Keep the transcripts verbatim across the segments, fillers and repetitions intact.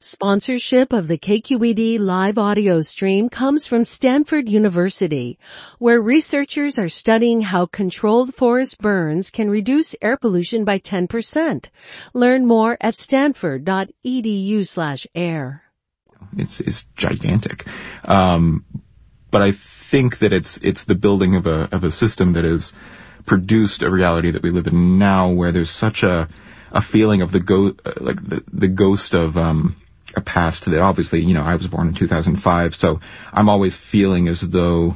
Sponsorship of the K Q E D live audio stream comes from Stanford University, where researchers are studying how controlled forest burns can reduce air pollution by ten percent. Learn more at stanford.edu slash air. It's, it's gigantic. Um, but I think that it's, it's the building of a, of a system that has produced a reality that we live in now, where there's such a, a feeling of the go, like the, the ghost of, um, a past that obviously, you know, I was born in two thousand five, so I'm always feeling as though,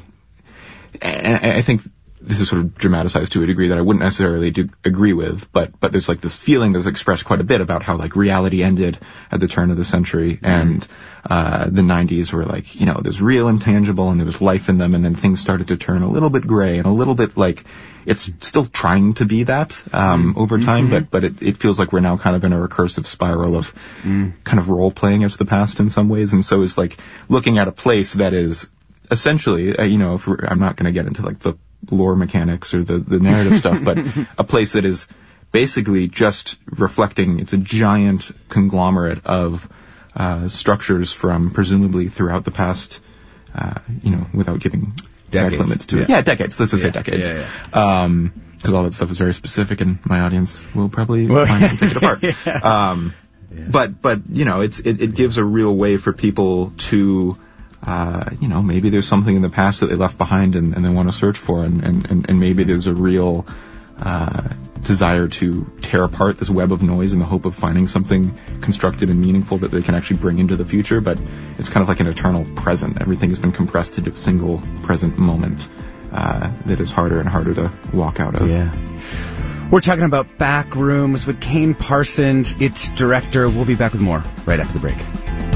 and I think this is sort of dramatized to a degree that I wouldn't necessarily do, agree with, but, but there's like this feeling that's expressed quite a bit about how like reality ended at the turn of the century, mm-hmm. and, uh, the nineties were like, you know, there's real and tangible and there was life in them, and then things started to turn a little bit gray and a little bit like, it's still trying to be that, um, mm-hmm. over time, mm-hmm. but, but it, it feels like we're now kind of in a recursive spiral of mm. kind of role playing as the past in some ways. And so it's like looking at a place that is essentially, uh, you know, if I'm not going to get into like the lore mechanics or the, the narrative stuff, but a place that is basically just reflecting, it's a giant conglomerate of, uh, structures from presumably throughout the past, uh, you know, without giving decades. limits to yeah. it. Yeah, decades. Let's just yeah. say decades. Yeah, yeah. Um, cause all that stuff is very specific and my audience will probably find it and pick it apart. yeah. Um, yeah. but, but, you know, it's, it, it gives a real way for people to, uh, you know, maybe there's something in the past that they left behind and, and they want to search for, and, and, and maybe there's a real, uh, desire to tear apart this web of noise in the hope of finding something constructed and meaningful that they can actually bring into the future. But it's kind of like an eternal present. Everything has been compressed into a single present moment, uh, that is harder and harder to walk out of. Yeah. We're talking about Backrooms with Kane Parsons, its director. We'll be back with more right after the break.